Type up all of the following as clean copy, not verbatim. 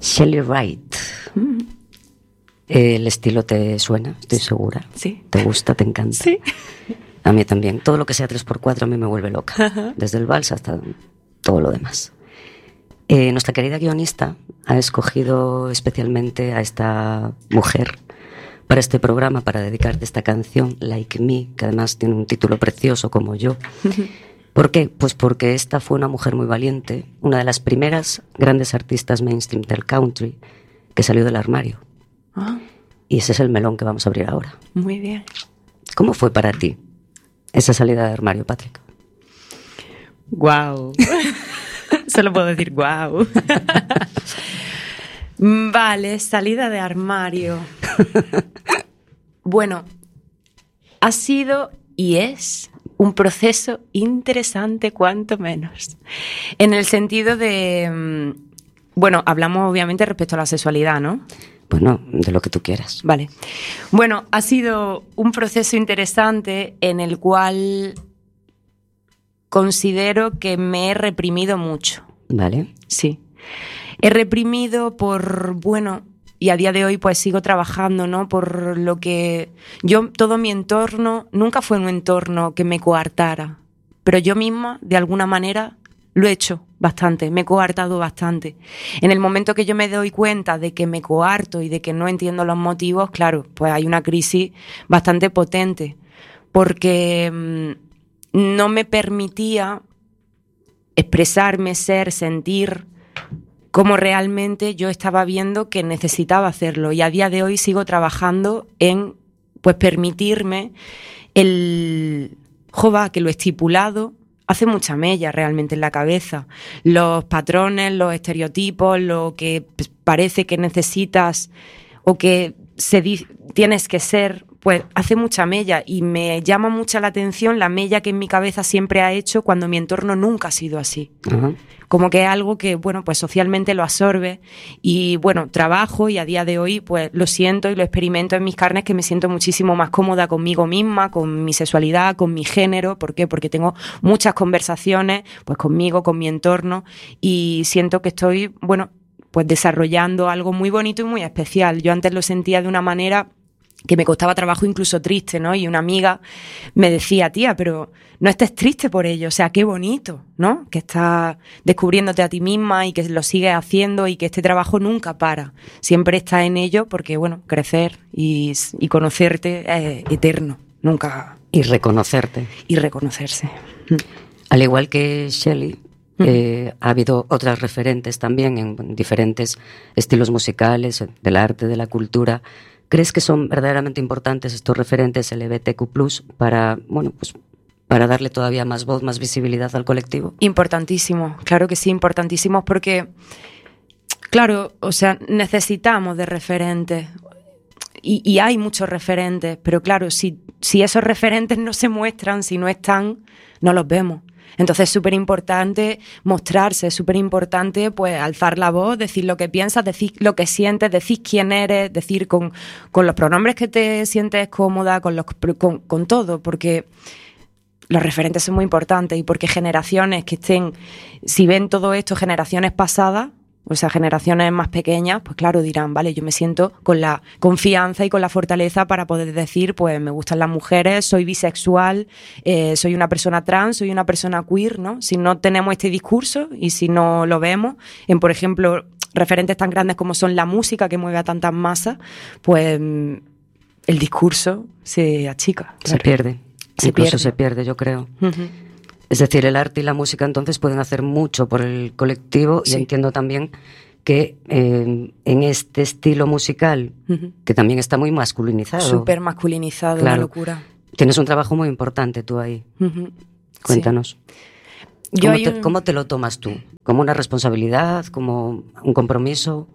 Shelley Wright. El estilo te suena, estoy segura. Sí. ¿Te gusta? ¿Te encanta? Sí. A mí también. Todo lo que sea 3x4 a mí me vuelve loca. Desde el vals hasta todo lo demás. Nuestra querida guionista ha escogido especialmente a esta mujer para este programa, para dedicarte esta canción, Like Me, que además tiene un título precioso como yo. ¿Por qué? Pues porque esta fue una mujer muy valiente, una de las primeras grandes artistas mainstream del country que salió del armario. Ah. Y ese es el melón que vamos a abrir ahora. Muy bien. ¿Cómo fue para ti esa salida del armario, Patrick? Guau. Solo puedo decir guau. Vale, salida de armario. Bueno, ha sido y es un proceso interesante, cuanto menos. En el sentido de... Bueno, hablamos obviamente respecto a la sexualidad, ¿no? Bueno, de lo que tú quieras. Vale. Bueno, ha sido un proceso interesante en el cual considero que me he reprimido mucho. Vale. Sí. He reprimido por, bueno, y a día de hoy pues sigo trabajando, ¿no? Por lo que todo mi entorno, nunca fue un entorno que me coartara, pero yo misma, de alguna manera, lo he hecho bastante, me he coartado bastante. En el momento que yo me doy cuenta de que me coarto y de que no entiendo los motivos, claro, pues hay una crisis bastante potente, porque no me permitía expresarme, ser, sentir como realmente yo estaba viendo que necesitaba hacerlo. Y a día de hoy sigo trabajando en pues permitirme que lo estipulado hace mucha mella realmente en la cabeza. Los patrones, los estereotipos, lo que parece que necesitas o que tienes que ser, pues hace mucha mella, y me llama mucha la atención la mella que en mi cabeza siempre ha hecho cuando mi entorno nunca ha sido así. Uh-huh. Como que es algo que, bueno, pues socialmente lo absorbe y, bueno, trabajo y a día de hoy, pues lo siento y lo experimento en mis carnes, que me siento muchísimo más cómoda conmigo misma, con mi sexualidad, con mi género. ¿Por qué? Porque tengo muchas conversaciones, pues conmigo, con mi entorno, y siento que estoy, bueno, pues desarrollando algo muy bonito y muy especial. Yo antes lo sentía de una manera que me costaba trabajo, incluso triste, ¿no? Y una amiga me decía, tía, pero no estés triste por ello, o sea, qué bonito, ¿no? Que estás descubriéndote a ti misma y que lo sigues haciendo y que este trabajo nunca para. Siempre estás en ello porque, bueno, crecer y conocerte es eterno, nunca... Y reconocerte. Y reconocerse. Al igual que Shelley, ha habido otras referentes también en diferentes estilos musicales, del arte, de la cultura. ¿Crees que son verdaderamente importantes estos referentes LGBTQ+ para, bueno, pues para darle todavía más voz, más visibilidad al colectivo? Importantísimo, claro que sí, importantísimos, porque, claro, o sea, necesitamos de referentes y hay muchos referentes, pero claro, si esos referentes no se muestran, si no están, no los vemos. Entonces es súper importante mostrarse, es súper importante pues alzar la voz, decir lo que piensas, decir lo que sientes, decir quién eres, decir con los pronombres que te sientes cómoda, con todo, porque los referentes son muy importantes y porque generaciones que estén, si ven todo esto, generaciones pasadas, o sea, generaciones más pequeñas, pues claro, dirán, vale, yo me siento con la confianza y con la fortaleza para poder decir, pues me gustan las mujeres, soy bisexual, soy una persona trans, soy una persona queer, ¿no? Si no tenemos este discurso y si no lo vemos en, por ejemplo, referentes tan grandes como son la música que mueve a tantas masas, pues el discurso se achica. Se pierde. Incluso se pierde, yo creo. Uh-huh. Es decir, el arte y la música entonces pueden hacer mucho por el colectivo. Sí. Y entiendo también que en este estilo musical, que también está muy masculinizado. Súper masculinizado, claro. Una locura. Tienes un trabajo muy importante tú ahí. Cuéntanos. Sí. ¿Cómo te lo tomas tú? ¿Como una responsabilidad? ¿Como un compromiso?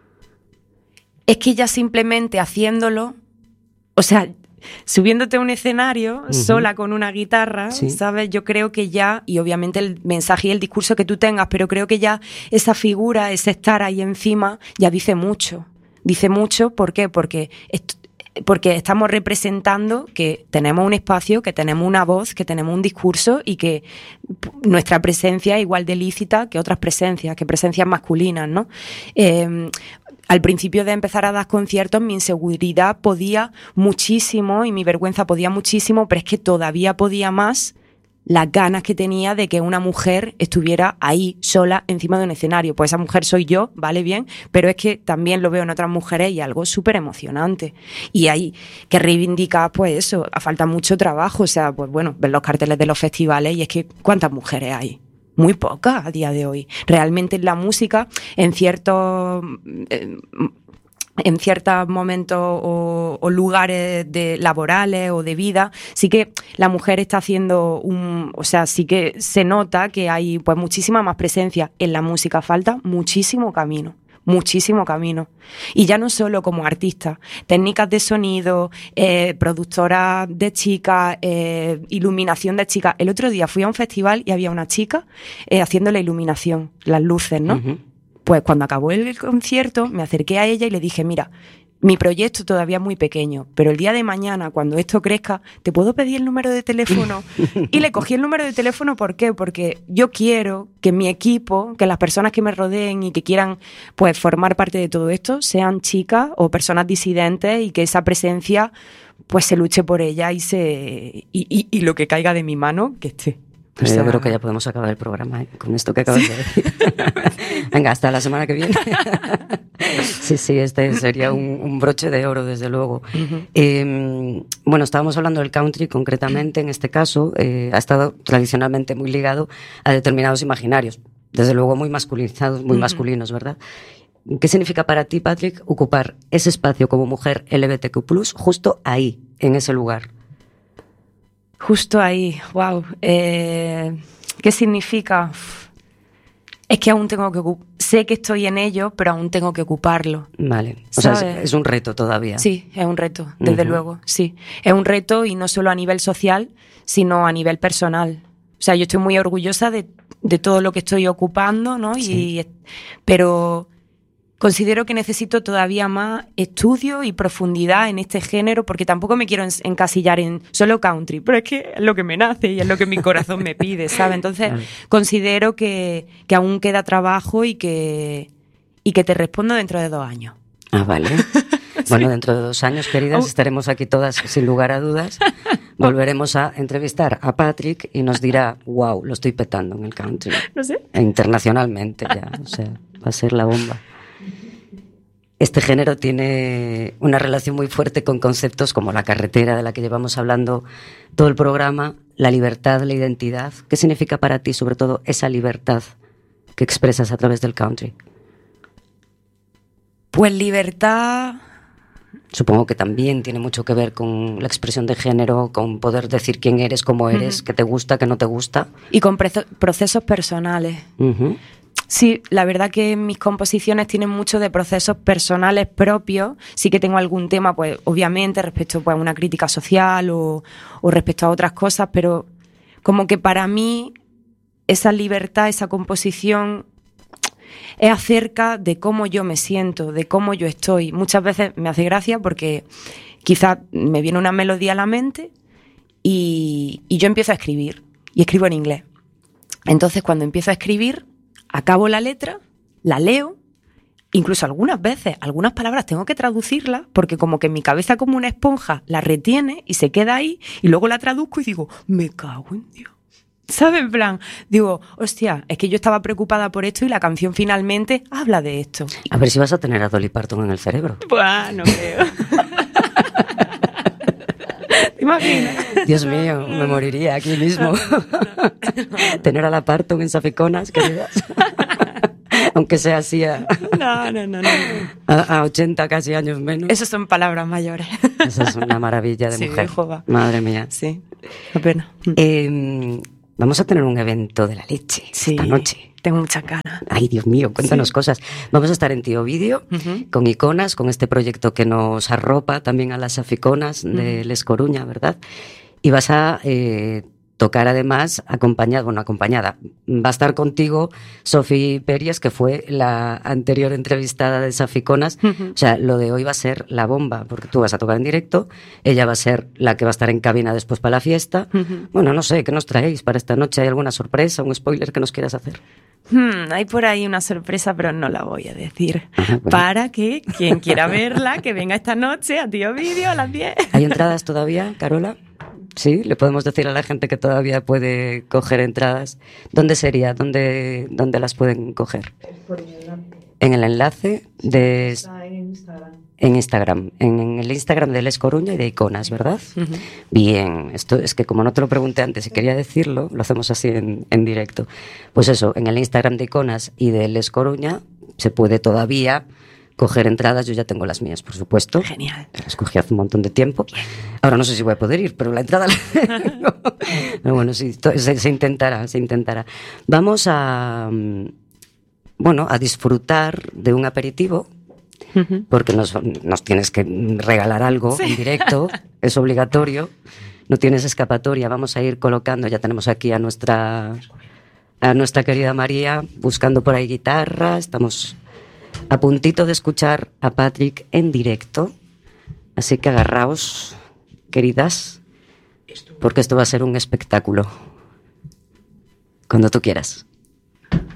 Es que ya simplemente haciéndolo, o sea... Subiéndote a un escenario sola con una guitarra, sí. ¿Sabes? Yo creo que ya, y obviamente el mensaje y el discurso que tú tengas, pero creo que ya esa figura, ese estar ahí encima, ya dice mucho. Dice mucho, ¿por qué? Porque porque estamos representando que tenemos un espacio, que tenemos una voz, que tenemos un discurso y que nuestra presencia es igual de lícita que otras presencias, que presencias masculinas, ¿no? Al principio de empezar a dar conciertos, mi inseguridad podía muchísimo y mi vergüenza podía muchísimo, pero es que todavía podía más las ganas que tenía de que una mujer estuviera ahí, sola, encima de un escenario. Pues esa mujer soy yo, vale bien, pero es que también lo veo en otras mujeres y algo súper emocionante. Y hay que reivindicar, pues eso, falta mucho trabajo. O sea, pues bueno, ver los carteles de los festivales y es que ¿cuántas mujeres hay? Muy pocas a día de hoy. Realmente en la música, en ciertos momentos o lugares laborales o de vida, sí que la mujer está haciendo sí que se nota que hay pues muchísima más presencia. En la música falta muchísimo camino. Y ya no solo como artista, técnicas de sonido, productoras de chicas, iluminación de chicas. El otro día fui a un festival y había una chica haciendo la iluminación, las luces, ¿no? Uh-huh. Pues cuando acabó el concierto me acerqué a ella y le dije, mira, mi proyecto todavía es muy pequeño, pero el día de mañana, cuando esto crezca, ¿te puedo pedir el número de teléfono? Y le cogí el número de teléfono, ¿por qué? Porque yo quiero que mi equipo, que las personas que me rodeen y que quieran pues formar parte de todo esto, sean chicas o personas disidentes y que esa presencia pues se luche por ella y lo que caiga de mi mano, que esté. Pues yo creo que ya podemos acabar el programa con esto que acabas de decir. Venga, hasta la semana que viene. Sí, este sería un broche de oro, desde luego. Uh-huh. Bueno, estábamos hablando del country concretamente, en este caso, ha estado tradicionalmente muy ligado a determinados imaginarios, desde luego muy masculinizados, muy masculinos, ¿verdad? ¿Qué significa para ti, Patrick, ocupar ese espacio como mujer LGBTQ+, justo ahí, en ese lugar? Justo ahí, wow. ¿Qué significa? Es que aún tengo que sé que estoy en ello, pero aún tengo que ocuparlo. Vale, o sea, es un reto todavía. Sí, es un reto, desde luego, sí. Es un reto y no solo a nivel social, sino a nivel personal. O sea, yo estoy muy orgullosa de todo lo que estoy ocupando, ¿no? Sí. Pero considero que necesito todavía más estudio y profundidad en este género, porque tampoco me quiero encasillar en solo country, pero es que es lo que me nace y es lo que mi corazón me pide, ¿sabes? Entonces, considero que aún queda trabajo y que te respondo dentro de 2 años. Ah, vale. Bueno, dentro de 2 años, queridas, estaremos aquí todas sin lugar a dudas. Volveremos a entrevistar a Patrick y nos dirá, wow, lo estoy petando en el country. No sé. Internacionalmente ya, o sea, va a ser la bomba. Este género tiene una relación muy fuerte con conceptos como la carretera, de la que llevamos hablando todo el programa, la libertad, la identidad. ¿Qué significa para ti, sobre todo, esa libertad que expresas a través del country? Pues libertad... Supongo que también tiene mucho que ver con la expresión de género, con poder decir quién eres, cómo eres, qué te gusta, qué no te gusta. Y con procesos personales. Uh-huh. Sí, la verdad que mis composiciones tienen mucho de procesos personales propios. Sí que tengo algún tema, pues obviamente, respecto pues, a una crítica social o respecto a otras cosas, pero como que para mí esa libertad, esa composición es acerca de cómo yo me siento, de cómo yo estoy. Muchas veces me hace gracia porque quizás me viene una melodía a la mente y yo empiezo a escribir, y escribo en inglés. Entonces, cuando empiezo a escribir, acabo la letra, la leo, incluso algunas veces, algunas palabras tengo que traducirlas porque como que en mi cabeza como una esponja la retiene y se queda ahí y luego la traduzco y digo, me cago en Dios. ¿Sabes? En plan, digo, hostia, es que yo estaba preocupada por esto y la canción finalmente habla de esto. A ver si vas a tener a Dolly Parton en el cerebro. Pues no creo. ¿Te imaginas? Dios mío, me moriría aquí mismo. No. Tener a la Parton en Saficonas, queridas. Aunque sea así a 80 casi años menos. Esas son palabras mayores. Esa es una maravilla de mujer. Jehová. Madre mía. Sí, apenas. Vamos a tener un evento de la leche esta noche. Tengo muchas ganas. Ay, Dios mío, cuéntanos cosas. Vamos a estar en Tío Vídeo, con Iconas, con este proyecto que nos arropa también a las Saficonas de Les Coruña, ¿verdad? Y vas a tocar además acompañada. Va a estar contigo Sofi Peries, que fue la anterior entrevistada de Saficonas. O sea, lo de hoy va a ser la bomba, porque tú vas a tocar en directo, ella va a ser la que va a estar en cabina después para la fiesta. Bueno, no sé, ¿qué nos traéis para esta noche? ¿Hay alguna sorpresa, un spoiler que nos quieras hacer? Hay por ahí una sorpresa, pero no la voy a decir. Bueno. Para que quien quiera verla, que venga esta noche a Tío Vídeo a las 10. ¿Hay entradas todavía, Carola? Sí, le podemos decir a la gente que todavía puede coger entradas. ¿Dónde sería? ¿Dónde las pueden coger? En el enlace de... En Instagram. En el Instagram de Les Coruña y de Iconas, ¿verdad? Bien, esto es que como no te lo pregunté antes y quería decirlo, lo hacemos así en directo. Pues eso, en el Instagram de Iconas y de Les Coruña se puede todavía coger entradas. Yo ya tengo las mías, por supuesto. Genial. Las cogí hace un montón de tiempo. Ahora no sé si voy a poder ir, pero la entrada... no. Pero bueno, sí, se intentará. Vamos a disfrutar de un aperitivo, porque nos tienes que regalar algo en directo, es obligatorio, no tienes escapatoria. Vamos a ir colocando, ya tenemos aquí a nuestra querida María buscando por ahí guitarra, estamos a puntito de escuchar a Patrick en directo, así que agarraos, queridas, porque esto va a ser un espectáculo. Cuando tú quieras.